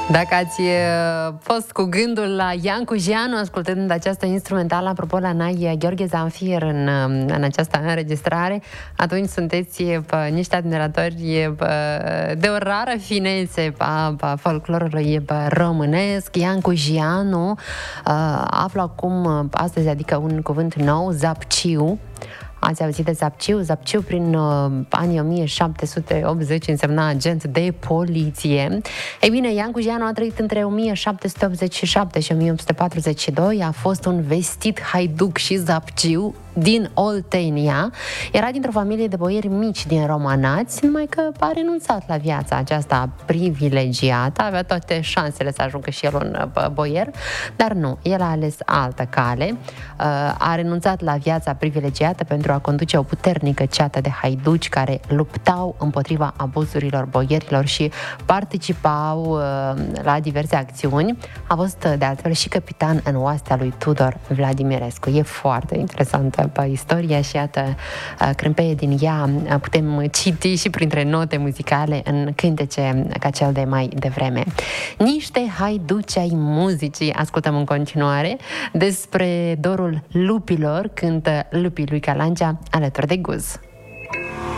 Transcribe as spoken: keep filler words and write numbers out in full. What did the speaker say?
Dacă ați uh, fost cu gândul la Iancu Jeanu ascultând această instrumentală, apropo la Naia Gheorghe Zanfir în, în această înregistrare, atunci sunteți uh, niște admiratori uh, de o rară finețe a uh, folclorului uh, românesc. Iancu Jeanu, uh, aflu acum uh, astăzi, adică un cuvânt nou, zapciu. Ați auzit de Zapciu? Zapciu prin uh, anii o mie șapte sute optzeci însemna agent de poliție. Ei bine, Iancu Jeanu a trăit între o mie șapte sute optzeci și șapte și o mie opt sute patruzeci și doi. A fost un vestit haiduc și zapciu din Oltenia. Era dintr-o familie de boieri mici din Romanați, numai că a renunțat la viața aceasta privilegiată. Avea toate șansele să ajungă și el un boier, dar nu, el a ales altă cale. A renunțat la viața privilegiată pentru a conduce o puternică ceată de haiduci care luptau împotriva abuzurilor boierilor și participau la diverse acțiuni. A fost de altfel și capitan în oastea lui Tudor Vladimirescu. E foarte interesantă pe istoria și iată, crâmpeie din ea putem citi și printre note muzicale în cântece ca cel de mai devreme. Niște haiduci ai muzicii. Ascultăm în continuare despre dorul lupilor, cântă Lupii lui Calancea alături de Guz.